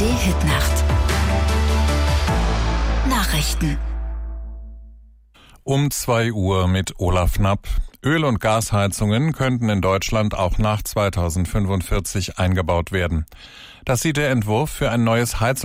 ARD-Hitnacht. Nachrichten. Um 2 Uhr mit Olaf Knapp. Öl- und Gasheizungen könnten in Deutschland auch nach 2045 eingebaut werden. Das sieht der Entwurf für ein neues